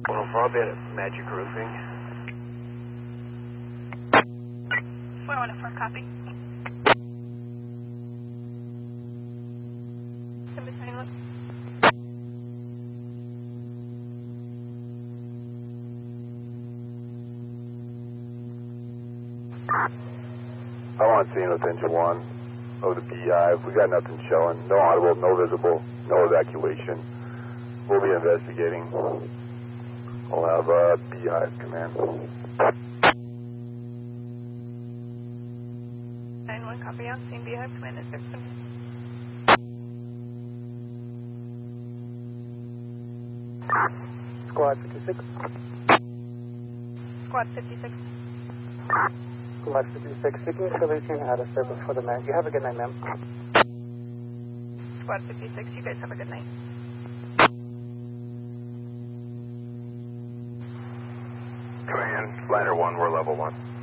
104, I'll be at Magic Roofing. 414, copy. Number 21. I want to see with engine 1 of the Beehive. We got nothing showing. No audible, no visible, no evacuation. We'll be investigating. We'll have Beehive command. 91, copy on scene. Beehive command is 6. Squad 56. Squad 56. Squad 56, seeking solution out of service for the man. You have a good night, ma'am. Squad 56, you guys have a good night. Command, Ladder 1, we're level 1.